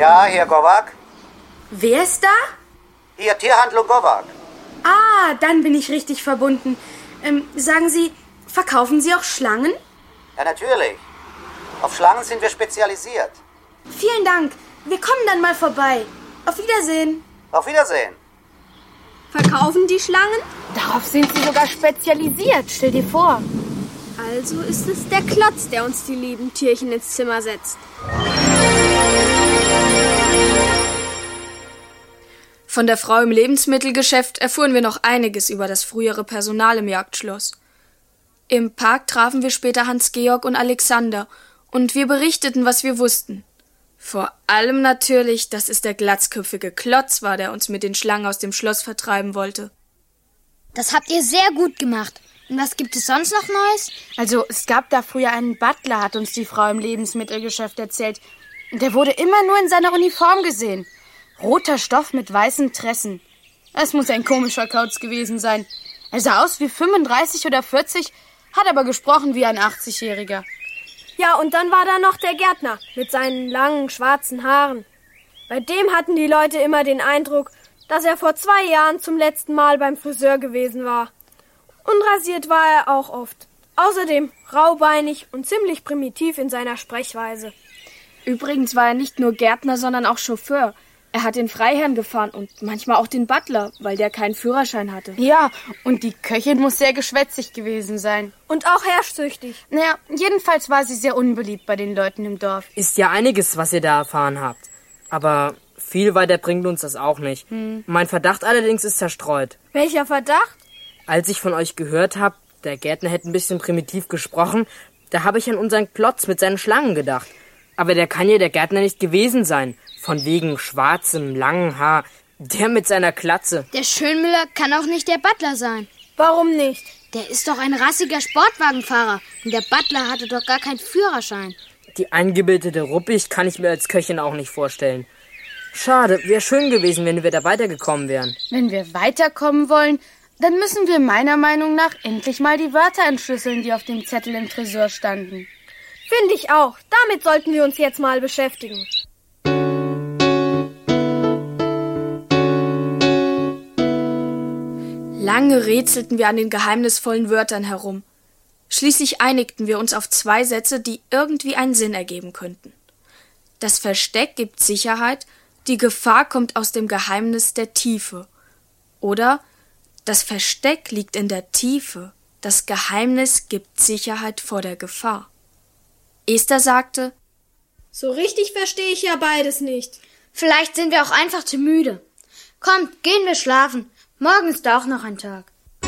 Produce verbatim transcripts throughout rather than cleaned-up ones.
Ja, hier Gowak. Wer ist da? Hier, Tierhandlung Gowak. Ah, dann bin ich richtig verbunden. Ähm, sagen Sie, verkaufen Sie auch Schlangen? Ja, natürlich. Auf Schlangen sind wir spezialisiert. Vielen Dank. Wir kommen dann mal vorbei. Auf Wiedersehen. Auf Wiedersehen. Verkaufen die Schlangen? Darauf sind sie sogar spezialisiert, stell dir vor. Also ist es der Klotz, der uns die lieben Tierchen ins Zimmer setzt. Von der Frau im Lebensmittelgeschäft erfuhren wir noch einiges über das frühere Personal im Jagdschloss. Im Park trafen wir später Hans-Georg und Alexander und wir berichteten, was wir wussten. Vor allem natürlich, dass es der glatzköpfige Klotz war, der uns mit den Schlangen aus dem Schloss vertreiben wollte. Das habt ihr sehr gut gemacht. Und was gibt es sonst noch Neues? Also, es gab da früher einen Butler, hat uns die Frau im Lebensmittelgeschäft erzählt. Und der wurde immer nur in seiner Uniform gesehen. Roter Stoff mit weißen Tressen. Es muss ein komischer Kauz gewesen sein. Er sah aus wie fünfunddreißig oder vierzig, hat aber gesprochen wie ein achtzigjähriger. Ja, und dann war da noch der Gärtner mit seinen langen, schwarzen Haaren. Bei dem hatten die Leute immer den Eindruck, dass er vor zwei Jahren zum letzten Mal beim Friseur gewesen war. Unrasiert war er auch oft. Außerdem raubeinig und ziemlich primitiv in seiner Sprechweise. Übrigens war er nicht nur Gärtner, sondern auch Chauffeur. Er hat den Freiherrn gefahren und manchmal auch den Butler, weil der keinen Führerschein hatte. Ja, und die Köchin muss sehr geschwätzig gewesen sein. Und auch herrschsüchtig. Naja, jedenfalls war sie sehr unbeliebt bei den Leuten im Dorf. Ist ja einiges, was ihr da erfahren habt. Aber viel weiter bringt uns das auch nicht. Hm. Mein Verdacht allerdings ist zerstreut. Welcher Verdacht? Als ich von euch gehört habe, der Gärtner hätte ein bisschen primitiv gesprochen, da habe ich an unseren Klotz mit seinen Schlangen gedacht. Aber der kann ja der Gärtner nicht gewesen sein. Von wegen schwarzem, langen Haar. Der mit seiner Glatze. Der Schönmüller kann auch nicht der Butler sein. Warum nicht? Der ist doch ein rassiger Sportwagenfahrer. Und der Butler hatte doch gar keinen Führerschein. Die eingebildete Ruppig kann ich mir als Köchin auch nicht vorstellen. Schade, wäre schön gewesen, wenn wir da weitergekommen wären. Wenn wir weiterkommen wollen, dann müssen wir meiner Meinung nach endlich mal die Wörter entschlüsseln, die auf dem Zettel im Tresor standen. Finde ich auch. Damit sollten wir uns jetzt mal beschäftigen. Lange rätselten wir an den geheimnisvollen Wörtern herum. Schließlich einigten wir uns auf zwei Sätze, die irgendwie einen Sinn ergeben könnten. Das Versteck gibt Sicherheit, die Gefahr kommt aus dem Geheimnis der Tiefe. Oder das Versteck liegt in der Tiefe, das Geheimnis gibt Sicherheit vor der Gefahr. Esther sagte, so richtig verstehe ich ja beides nicht. Vielleicht sind wir auch einfach zu müde. Kommt, gehen wir schlafen. Morgen ist auch noch ein Tag.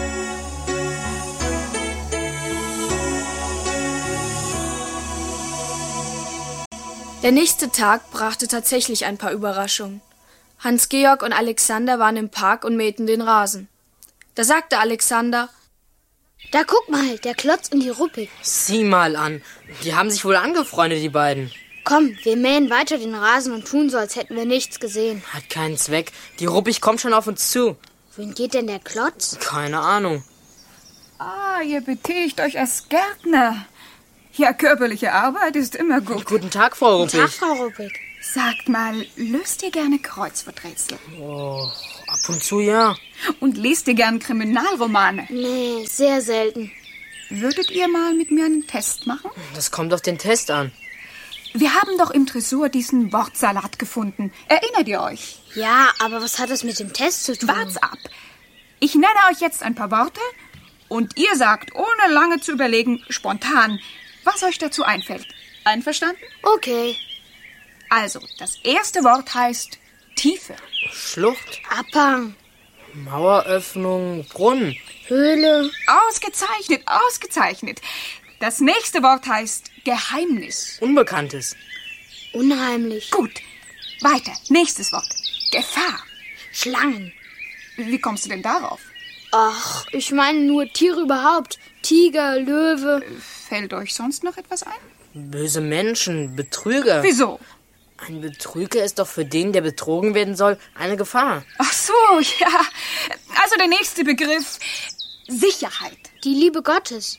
Der nächste Tag brachte tatsächlich ein paar Überraschungen. Hans-Georg und Alexander waren im Park und mähten den Rasen. Da sagte Alexander, da guck mal, der Klotz und die Ruppig. Sieh mal an, die haben sich wohl angefreundet, die beiden. Komm, wir mähen weiter den Rasen und tun so, als hätten wir nichts gesehen. Hat keinen Zweck, die Ruppig kommt schon auf uns zu. Wohin geht denn der Klotz? Keine Ahnung. Ah, ihr betätigt euch als Gärtner. Ja, körperliche Arbeit ist immer gut. Guten Tag, Frau Ruppig. Guten Tag, Frau Ruppig. Sagt mal, löst ihr gerne Kreuzworträtsel? Oh, ab und zu ja. Und lest ihr gern Kriminalromane? Nee, sehr selten. Würdet ihr mal mit mir einen Test machen? Das kommt auf den Test an. Wir haben doch im Tresor diesen Wortsalat gefunden. Erinnert ihr euch? Ja, aber was hat das mit dem Test zu tun? Wart's ab. Ich nenne euch jetzt ein paar Worte und ihr sagt, ohne lange zu überlegen, spontan, was euch dazu einfällt. Einverstanden? Okay. Also, das erste Wort heißt Tiefe. Schlucht. Abhang. Maueröffnung. Brunnen. Höhle. Ausgezeichnet, ausgezeichnet. Das nächste Wort heißt Geheimnis. Unbekanntes. Unheimlich. Gut. Weiter. Nächstes Wort. Gefahr. Schlangen. Wie kommst du denn darauf? Ach, ich meine nur Tiere überhaupt. Tiger, Löwe. Fällt euch sonst noch etwas ein? Böse Menschen, Betrüger. Wieso? Ein Betrüger ist doch für den, der betrogen werden soll, eine Gefahr. Ach so, ja. Also der nächste Begriff. Sicherheit. Die Liebe Gottes.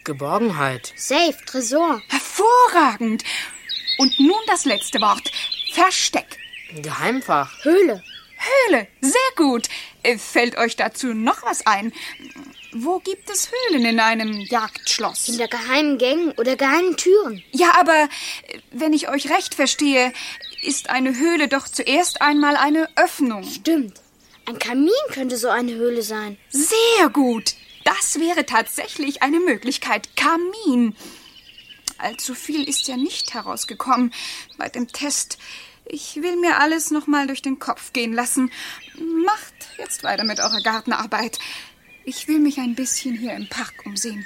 Geborgenheit. Safe, Tresor. Hervorragend. Und nun das letzte Wort. Versteck. Geheimfach. Höhle. Höhle. Sehr gut. Äh, Fällt euch dazu noch was ein? Wo gibt es Höhlen in einem Jagdschloss? Hinter geheimen Gängen oder geheimen Türen. Ja, aber äh, wenn ich euch recht verstehe, ist eine Höhle doch zuerst einmal eine Öffnung. Stimmt. Ein Kamin könnte so eine Höhle sein. Sehr gut. Das wäre tatsächlich eine Möglichkeit. Kamin. Allzu viel ist ja nicht herausgekommen bei dem Test. Ich will mir alles noch mal durch den Kopf gehen lassen. Macht jetzt weiter mit eurer Gartenarbeit. Ich will mich ein bisschen hier im Park umsehen.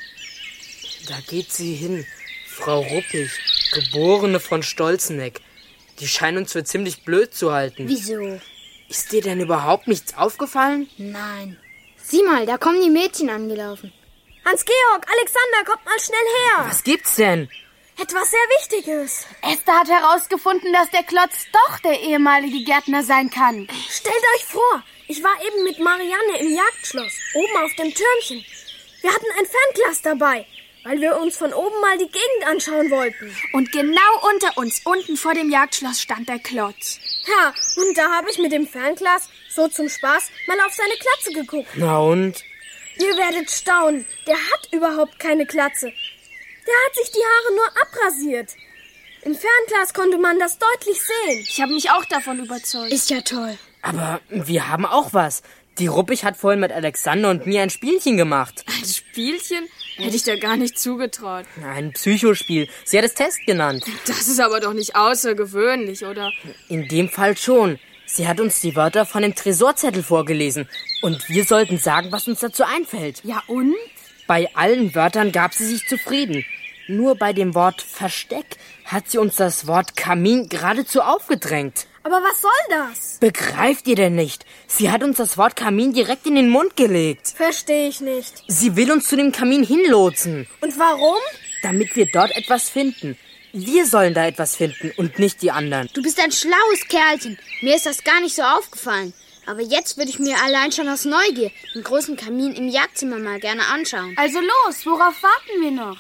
Da geht sie hin. Frau Ruppig, Geborene von Stolzeneck. Die scheinen uns für ziemlich blöd zu halten. Wieso? Ist dir denn überhaupt nichts aufgefallen? Nein. Sieh mal, da kommen die Mädchen angelaufen. Hans-Georg, Alexander, kommt mal schnell her. Was gibt's denn? Etwas sehr Wichtiges. Esther hat herausgefunden, dass der Klotz doch der ehemalige Gärtner sein kann. Stellt euch vor, ich war eben mit Marianne im Jagdschloss, oben auf dem Türmchen. Wir hatten ein Fernglas dabei, weil wir uns von oben mal die Gegend anschauen wollten. Und genau unter uns, unten vor dem Jagdschloss, stand der Klotz. Ja, und da habe ich mit dem Fernglas, so zum Spaß, mal auf seine Glatze geguckt. Na und? Ihr werdet staunen, der hat überhaupt keine Glatze. Der hat sich die Haare nur abrasiert. Im Fernglas konnte man das deutlich sehen. Ich habe mich auch davon überzeugt. Ist ja toll. Aber wir haben auch was. Die Ruppig hat vorhin mit Alexander und mir ein Spielchen gemacht. Ein Spielchen? Hätte ich da gar nicht zugetraut. Ein Psychospiel. Sie hat es Test genannt. Das ist aber doch nicht außergewöhnlich, oder? In dem Fall schon. Sie hat uns die Wörter von dem Tresorzettel vorgelesen. Und wir sollten sagen, was uns dazu einfällt. Ja und? Bei allen Wörtern gab sie sich zufrieden. Nur bei dem Wort Versteck hat sie uns das Wort Kamin geradezu aufgedrängt. Aber was soll das? Begreift ihr denn nicht? Sie hat uns das Wort Kamin direkt in den Mund gelegt. Verstehe ich nicht. Sie will uns zu dem Kamin hinlotsen. Und warum? Damit wir dort etwas finden. Wir sollen da etwas finden und nicht die anderen. Du bist ein schlaues Kerlchen. Mir ist das gar nicht so aufgefallen. Aber jetzt würde ich mir allein schon aus Neugier den großen Kamin im Jagdzimmer mal gerne anschauen. Also los, worauf warten wir noch?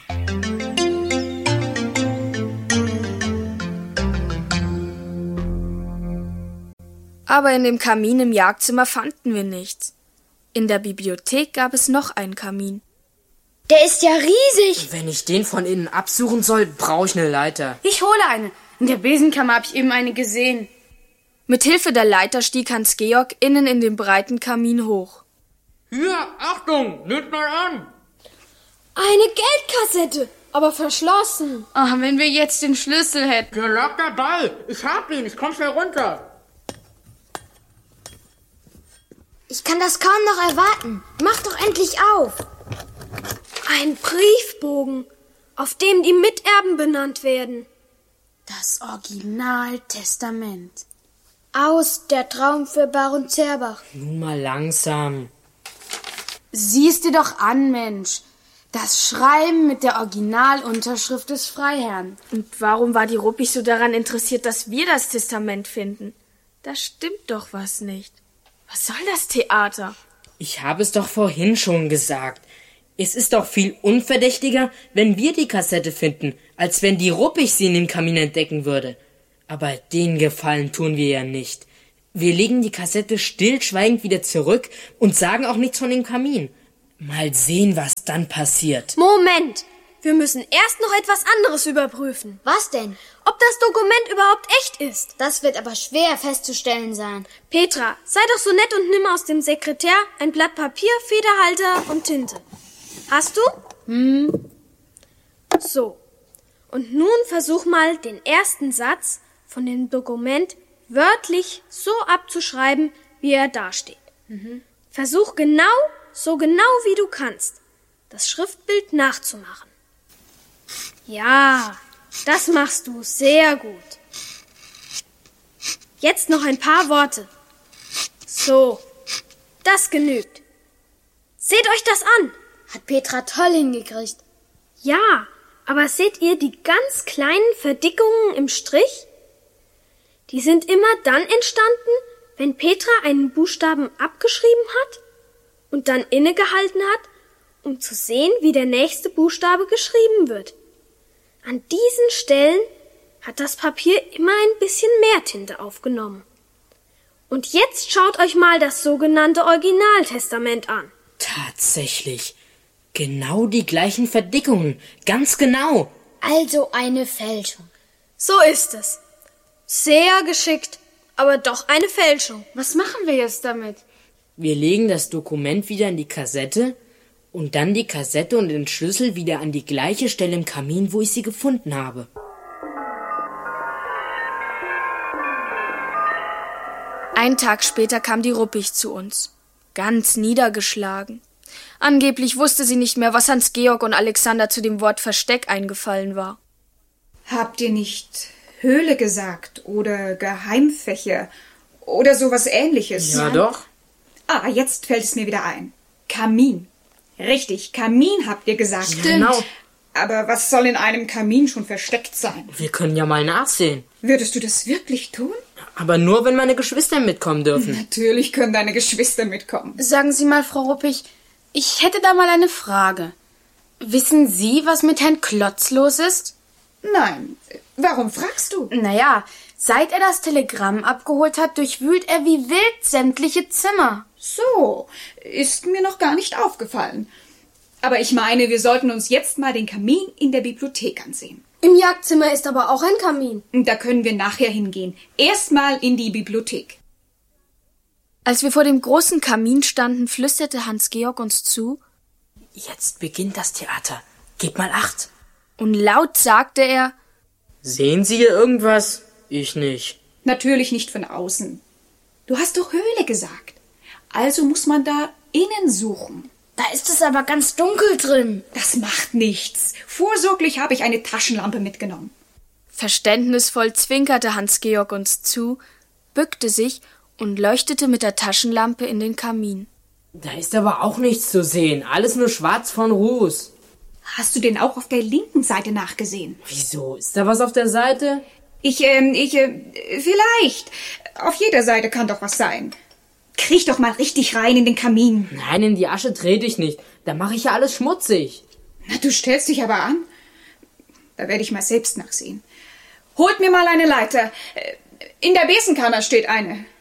Aber in dem Kamin im Jagdzimmer fanden wir nichts. In der Bibliothek gab es noch einen Kamin. Der ist ja riesig. Wenn ich den von innen absuchen soll, brauche ich eine Leiter. Ich hole eine. In der Besenkammer habe ich eben eine gesehen. Mit Hilfe der Leiter stieg Hans-Georg innen in den breiten Kamin hoch. Hier, Achtung, nehmt mal an. Eine Geldkassette, aber verschlossen. Oh, wenn wir jetzt den Schlüssel hätten. Der lag dabei. Ich hab ihn, ich komm schnell runter. Ich kann das kaum noch erwarten. Mach doch endlich auf. Ein Briefbogen, auf dem die Miterben benannt werden. Das Originaltestament. Aus der Traum für Baron Zerbach. Nun mal langsam. Sieh es dir doch an, Mensch. Das Schreiben mit der Originalunterschrift des Freiherrn. Und warum war die Ruppig so daran interessiert, dass wir das Testament finden? Da stimmt doch was nicht. Was soll das Theater? Ich habe es doch vorhin schon gesagt. Es ist doch viel unverdächtiger, wenn wir die Kassette finden, als wenn die Ruppig sie in dem Kamin entdecken würde. Aber den Gefallen tun wir ja nicht. Wir legen die Kassette stillschweigend wieder zurück und sagen auch nichts von dem Kamin. Mal sehen, was dann passiert. Moment, wir müssen erst noch etwas anderes überprüfen. Was denn? Ob das Dokument überhaupt echt ist. Das wird aber schwer festzustellen sein. Petra, sei doch so nett und nimm aus dem Sekretär ein Blatt Papier, Federhalter und Tinte. Hast du? Hm. So. Und nun versuch mal, den ersten Satz von dem Dokument wörtlich so abzuschreiben, wie er dasteht. Mhm. Versuch genau, so genau wie du kannst, das Schriftbild nachzumachen. Ja, das machst du sehr gut. Jetzt noch ein paar Worte. So, das genügt. Seht euch das an. Hat Petra toll hingekriegt. Ja, aber seht ihr die ganz kleinen Verdickungen im Strich? Die sind immer dann entstanden, wenn Petra einen Buchstaben abgeschrieben hat und dann innegehalten hat, um zu sehen, wie der nächste Buchstabe geschrieben wird. An diesen Stellen hat das Papier immer ein bisschen mehr Tinte aufgenommen. Und jetzt schaut euch mal das sogenannte Originaltestament an. Tatsächlich. Genau die gleichen Verdickungen. Ganz genau. Also eine Fälschung. So ist es. Sehr geschickt, aber doch eine Fälschung. Was machen wir jetzt damit? Wir legen das Dokument wieder in die Kassette und dann die Kassette und den Schlüssel wieder an die gleiche Stelle im Kamin, wo ich sie gefunden habe. Einen Tag später kam die Ruppig zu uns. Ganz niedergeschlagen. Angeblich wusste sie nicht mehr, was Hans-Georg und Alexander zu dem Wort Versteck eingefallen war. Habt ihr nicht Höhle gesagt oder Geheimfächer oder sowas Ähnliches? Ja, doch. Ah, jetzt fällt es mir wieder ein. Kamin. Richtig, Kamin habt ihr gesagt. Stimmt. Genau. Aber was soll in einem Kamin schon versteckt sein? Wir können ja mal nachsehen. Würdest du das wirklich tun? Aber nur, wenn meine Geschwister mitkommen dürfen. Natürlich können deine Geschwister mitkommen. Sagen Sie mal, Frau Ruppig, ich hätte da mal eine Frage. Wissen Sie, was mit Herrn Klotz los ist? Nein. Warum fragst du? Naja, seit er das Telegramm abgeholt hat, durchwühlt er wie wild sämtliche Zimmer. So, ist mir noch gar nicht aufgefallen. Aber ich meine, wir sollten uns jetzt mal den Kamin in der Bibliothek ansehen. Im Jagdzimmer ist aber auch ein Kamin. Da können wir nachher hingehen. Erstmal in die Bibliothek. Als wir vor dem großen Kamin standen, flüsterte Hans-Georg uns zu: Jetzt beginnt das Theater. Gebt mal Acht. Und laut sagte er: Sehen Sie hier irgendwas? Ich nicht. Natürlich nicht von außen. Du hast doch Höhle gesagt. Also muss man da innen suchen. Da ist es aber ganz dunkel drin. Das macht nichts. Vorsorglich habe ich eine Taschenlampe mitgenommen. Verständnisvoll zwinkerte Hans-Georg uns zu, bückte sich und leuchtete mit der Taschenlampe in den Kamin. Da ist aber auch nichts zu sehen. Alles nur schwarz von Ruß. Hast du denn auch auf der linken Seite nachgesehen? Wieso? Ist da was auf der Seite? Ich, ähm, ich, äh, vielleicht. Auf jeder Seite kann doch was sein. Kriech doch mal richtig rein in den Kamin. Nein, in die Asche trete ich nicht. Da mache ich ja alles schmutzig. Na, du stellst dich aber an. Da werde ich mal selbst nachsehen. Holt mir mal eine Leiter. In der Besenkammer steht eine.